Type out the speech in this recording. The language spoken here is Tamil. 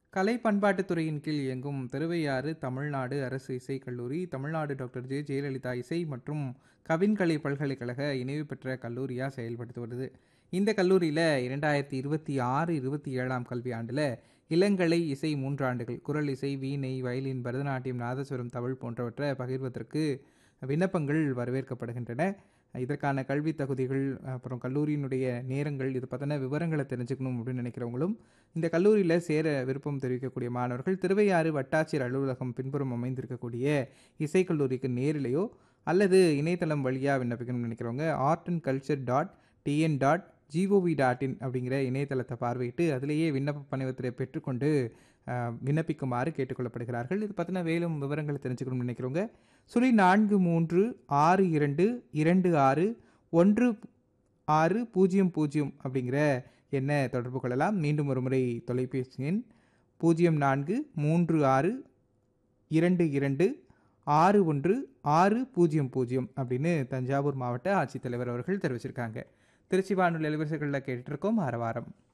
கலை பண்பாட்டுத் துறையின் கீழ் இயங்கும் திருவையாறு தமிழ்நாடு அரசு இசைக் கல்லூரி, தமிழ்நாடு டாக்டர் ஜெயலலிதா இசை மற்றும் கவின்கலை பல்கலைக்கழக இணைவு பெற்ற கல்லூரியா செயல்பட்டு வருது. இந்த கல்லூரியில 2026, 27ஆம் கல்வியாண்டுல இளங்கலை இசை 3 ஆண்டுகள், குரல் இசை, வீணை, வயலின், பரதநாட்டியம், நாதசுவரம், தவில் போன்றவற்றை பகிர்வதற்கு விண்ணப்பங்கள் வரவேற்கப்படுகின்றன. இதற்கான கல்வி தகுதிகள், அப்புறம் கல்லூரியினுடைய நேரங்கள், இது பத்தின விவரங்கள தெரிஞ்சுக்கணும் அப்படின்னு நினைக்கிறவங்களும், இந்த கல்லூரியில சேர விருப்பம் தெரிவிக்கக்கூடிய மாணவர்கள் திருவையாறு வட்டாட்சியர் அலுவலகம் பின்புறம் அமைந்திருக்கக்கூடிய இசைக்கல்லூரிக்கு நேரிலேயோ அல்லது இணையதளம் வழியா விண்ணப்பிக்கணும்னு நினைக்கிறவங்க artandculture.tn.gov.in அப்படிங்கிற இணையதளத்தை பார்வையிட்டு அதிலேயே விண்ணப்ப படிவத்தை பெற்றுக்கொண்டு விண்ணப்பிக்குமாறு கேட்டுக்கொள்ளப்படுகிறார்கள். இது பற்றின மேலும் விவரங்களை தெரிஞ்சுக்கணும்னு நினைக்கிறவங்க 0436261600 அப்படிங்கிற எண்ணை தொடர்பு கொள்ளலாம். மீண்டும் ஒரு முறை தொலைபேசி எண் 0436226160 அப்படின்னு தஞ்சாவூர் மாவட்ட ஆட்சித்தலைவர் அவர்கள் தெரிவிச்சிருக்காங்க. திருச்சி வானொலி அலைவரிசைகளில் கேட்டுட்டு இருக்கோம் ஆரவாரம்.